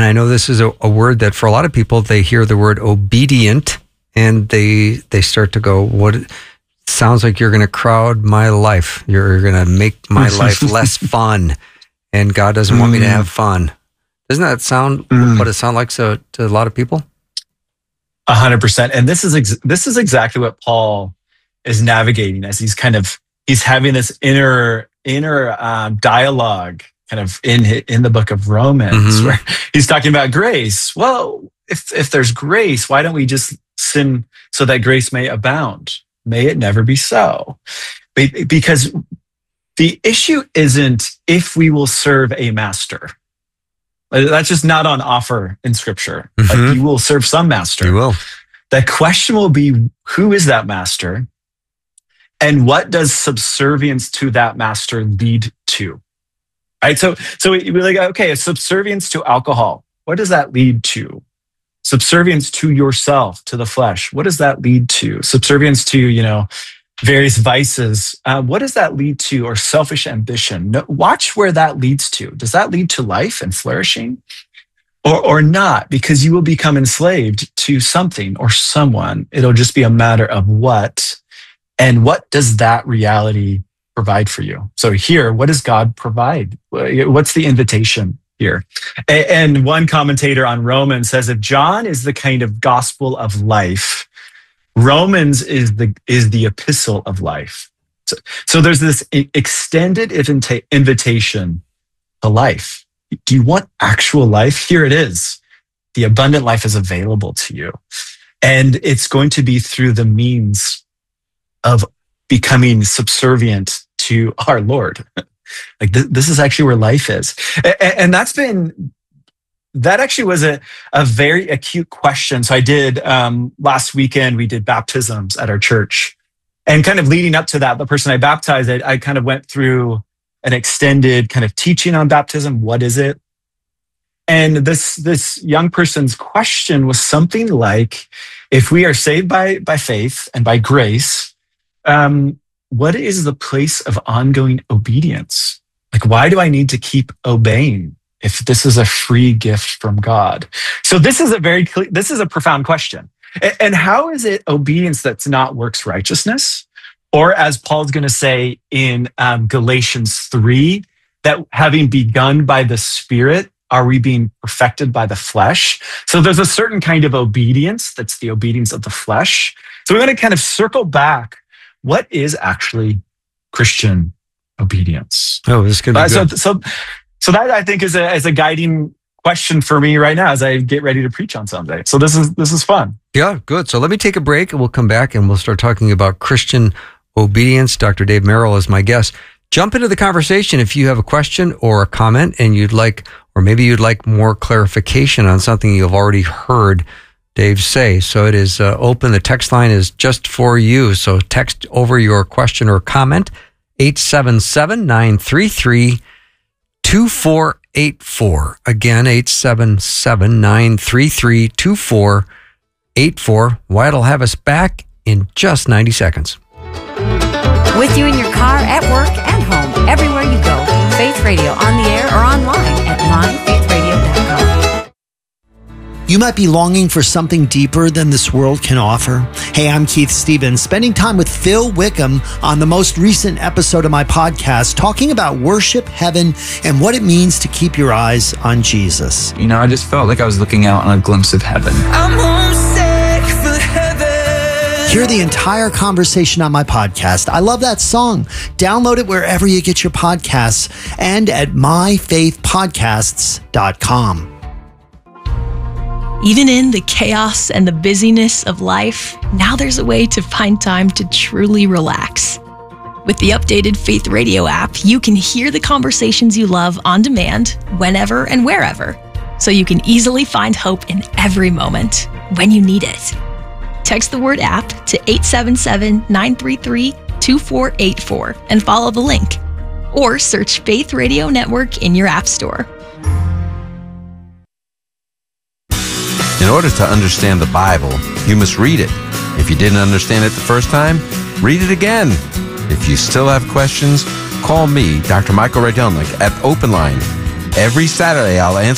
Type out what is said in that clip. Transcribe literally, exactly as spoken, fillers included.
I know this is a, a word that for a lot of people, they hear the word obedient and they they start to go, what sounds like you're going to crowd my life. You're going to make my life less fun. And God doesn't mm. want me to have fun. Doesn't that sound mm. what it sounds like so, to a lot of people? A hundred percent. And this is ex- this is exactly what Paul is navigating as he's kind of he's having this inner inner um, dialogue kind of in in the book of Romans, mm-hmm. where he's talking about grace. Well, if if there's grace, why don't we just sin so that grace may abound? May it never be so. Because the issue isn't if we will serve a master. That's just not on offer in Scripture. Mm-hmm. Like, you will serve some master. You will. The question will be, who is that master? And what does subservience to that master lead to? Right? So, so we're like, okay, a subservience to alcohol. What does that lead to? Subservience to yourself, to the flesh. What does that lead to? Subservience to, you know, various vices. Uh, what does that lead to? Or selfish ambition? No, watch where that leads to. Does that lead to life and flourishing? Or, or not? Because you will become enslaved to something or someone. It'll just be a matter of what. And what does that reality provide for you? So here, what does God provide? What's the invitation here? And one commentator on Romans says, if John is the kind of gospel of life, Romans is the is the epistle of life. So, so there's this extended invitation to life. Do you want actual life? Here it is. The abundant life is available to you. And it's going to be through the means of becoming subservient to our Lord. Like th- this is actually where life is. And, and that's been, that actually was a, a very acute question. So I did, um, last weekend, we did baptisms at our church. And kind of leading up to that, the person I baptized, I, I kind of went through an extended kind of teaching on baptism. What is it? And this, this young person's question was something like, if we are saved by, by faith and by grace, Um, what is the place of ongoing obedience? Like, why do I need to keep obeying if this is a free gift from God? So this is a very clear, this is a profound question. And, and how is it obedience that's not works righteousness? Or as Paul's going to say in um, Galatians three, that having begun by the Spirit, are we being perfected by the flesh? So there's a certain kind of obedience that's the obedience of the flesh. So we're going to kind of circle back. What is actually Christian obedience? Oh, this could be uh, good. So, so, so that I think is a is a guiding question for me right now as I get ready to preach on Sunday. So this is this is fun. Yeah, good. So let me take a break and we'll come back and we'll start talking about Christian obedience. Doctor Dave Merrill is my guest. Jump into the conversation if you have a question or a comment and you'd like, or maybe you'd like more clarification on something you've already heard Dave say. So it is uh, open. The text line is just for you. So text over your question or comment, eight seven seven, nine three three, two four eight four. Again, eight seven seven, nine three three, two four eight four. Wyatt'll have us back in just ninety seconds. With you in your car, at work, and home, everywhere you go. Faith Radio, on the air or online at my faith radio dot com. You might be longing for something deeper than this world can offer. Hey, I'm Keith Stevens, spending time with Phil Wickham on the most recent episode of my podcast, talking about worship, heaven, and what it means to keep your eyes on Jesus. You know, I just felt like I was looking out on a glimpse of heaven. I'm homesick for heaven. Hear the entire conversation on my podcast. I love that song. Download it wherever you get your podcasts and at my faith podcasts dot com. Even in the chaos and the busyness of life, now there's a way to find time to truly relax. With the updated Faith Radio app, you can hear the conversations you love on demand, whenever and wherever, so you can easily find hope in every moment when you need it. Text the word app to eight seven seven, nine three three, two four eight four and follow the link. Or search Faith Radio Network in your app store. In order to understand the Bible, you must read it. If you didn't understand it the first time, read it again. If you still have questions, call me, Doctor Michael Rydelnik, at Open Line. Every Saturday, I'll answer